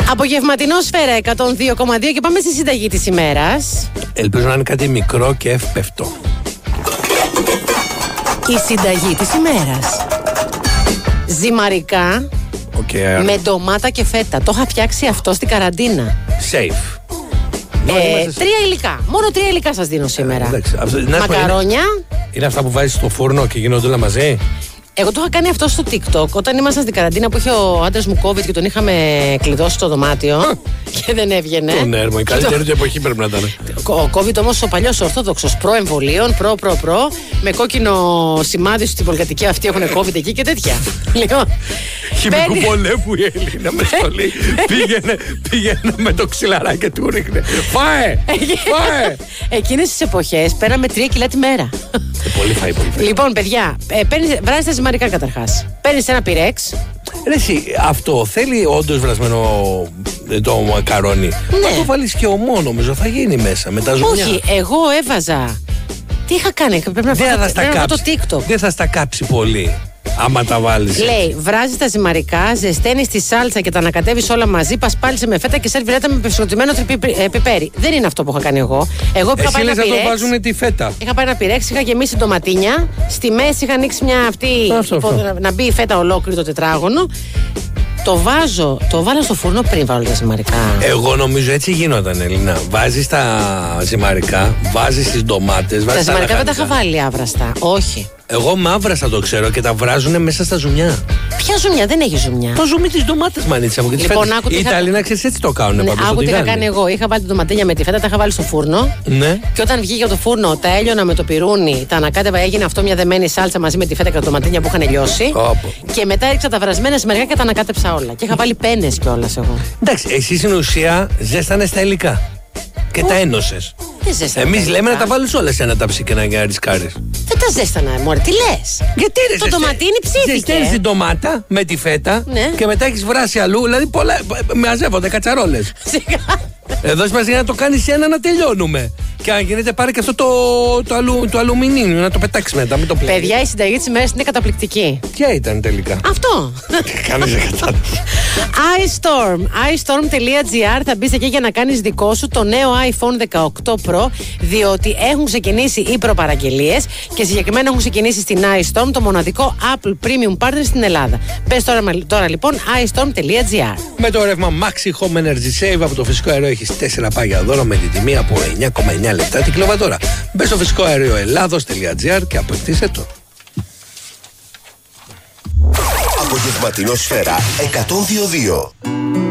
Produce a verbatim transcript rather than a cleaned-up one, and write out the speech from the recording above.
Απογευματινό Σφαίρα εκατόν δύο κόμμα δύο και πάμε στη συνταγή της ημέρας. Ελπίζω να είναι κάτι μικρό και εύπευτο. Η συνταγή της ημέρας. Ζυμαρικά okay, με ντομάτα και φέτα. Το είχα φτιάξει αυτό στην καραντίνα. Safe. Ε, τρία υλικά. Μόνο τρία υλικά σας δίνω σήμερα. Ε, Μακαρόνια. Είναι, είναι αυτά που βάζεις στο φούρνο και γίνονται όλα μαζί. Εγώ το είχα κάνει αυτό στο TikTok όταν ήμασταν στην καραντίνα που είχε ο άντρας μου COVID και τον είχαμε κλειδώσει στο δωμάτιο και δεν έβγαινε. Τον έρμο, η καλύτερη του εποχή πρέπει να ήταν. Ο COVID όμως ο παλιός ορθόδοξος προ-εμβολίων, προ-προ-προ, με κόκκινο σημάδι στην πολυκατοικία αυτή έχουν COVID εκεί και τέτοια. Χημικού πολέμου η Έλληνα με σχολή. πήγαινε, πήγαινε με το ξυλαράκι του ρίχνε. Φάε! Φάε! Εκείνες τις εποχές πέραμε τρία κιλά τη μέρα. Πολύ φάει, πολύ φάει. Λοιπόν, παιδιά, βράζεις τα ζυμαρικά καταρχάς. Παίρνεις ένα πυρέξ. Ρε εσύ, αυτό θέλει όντως βρασμένο το μακαρόνι. Ναι. Να το βάλεις και ομό, νομίζω θα γίνει μέσα με τα ζουμιά. Όχι, εγώ έβαζα. Τι είχα κάνει, πρέπει να φάω το TikTok. Δεν θα στα κάψει πολύ. Άμα τα βάλεις. Λέει, βράζεις τα ζυμαρικά, ζεσταίνεις τη σάλτσα και τα ανακατεύεις όλα μαζί, πασπάλισε με φέτα και σερβιρέτα με πευσοκοτημένο πιπέρι. Δεν είναι αυτό που είχα κάνει εγώ. Εγώ είχα πάει ένα πυρέξ. Το βάζουν τη φέτα. Είχα πάει ένα πυρέξ, είχα γεμίσει ντοματίνια. Στη μέση είχα ανοίξει μια αυτή. Αυτό, αυτό. Να, να μπει η φέτα ολόκληρη το τετράγωνο. Το βάζω, το βάλω στο φούρνο πριν βάλω τα ζυμαρικά. Εγώ νομίζω έτσι γινόταν, Έλληνα. Βάζεις τα ζυμαρικά, βάζεις τις ντομάτες. Τα ζυμαρικά δεν τα είχα βάλει άβραστα. Όχι. Εγώ μαύραστα το ξέρω και τα βράζουνε μέσα στα ζουμιά. Ποια ζουμιά, δεν έχει ζουμιά. Το ζουμί της ντομάτας, μανίτσα μου. Λοιπόν, οι είχα... Ιταλοί, να ξέρεις, έτσι το κάνουν. Ναι, άκου τι είχα κάνει εγώ. Είχα βάλει την ντοματίνια με τη φέτα, τα είχα βάλει στο φούρνο. Ναι. Και όταν βγήκε από το φούρνο, τα έλειωνα με το πυρούνι, τα ανακάτευα, έγινε αυτό μια δεμένη σάλτσα μαζί με τη φέτα και τα ντοματίνια που είχαν λιώσει. Όπο. Και μετά έριξα τα βρασμένα ζυμαρικά και τα ανακάτεψα όλα. Και είχα βάλει πένες κιόλας εγώ. Εντάξει, εσύ στην ουσία ζέστανε τα υλικά. Και oh. τα ένωσες. Εμείς λέμε να τα βάλεις όλα σε ένα ταψί και να ρισκάρεις. Δεν τα ζέστανα, μωρέ, τι λες. Γιατί ρε, το ντοματίνι ψήθηκε. Ζεσταίνεις την ντομάτα με τη φέτα, ναι. Και μετά έχεις βράσει αλλού. Δηλαδή πολλά. Μαζεύονται κατσαρόλες. Εδώ μας για να το κάνεις ένα να τελειώνουμε. Και αν γίνεται πάρε και αυτό το, το, αλου, το αλουμινίου να το πετάξεις μετά. Μην το πλύνεις. Παιδιά, η συνταγή της ημέρας είναι καταπληκτική. Ποια ήταν τελικά? Αυτό. Κάνεις εκατάληψη. iStorm. iStorm τελεία gr θα μπεις εκεί για να κάνεις δικό σου το νέο iPhone δεκαοκτώ Pro, διότι έχουν ξεκινήσει οι προπαραγγελίες και συγκεκριμένα έχουν ξεκινήσει στην iStorm, το μοναδικό Apple Premium Partner στην Ελλάδα. Πες τώρα, τώρα λοιπόν iStorm τελεία gr. Με το ρεύμα Maxi Home Energy Save από το φυσικό αέριο έχεις τέσσερα πάγια δώρο με τη τιμή από εννιά κόμμα εννιά λεπτά την κιλοβατόρα. Μπες στο φυσικό αέριο ελλάδος τελεία gr και αποκτήσε το. Απογευματινό Σφαίρα εκατόν δύο κόμμα δύο.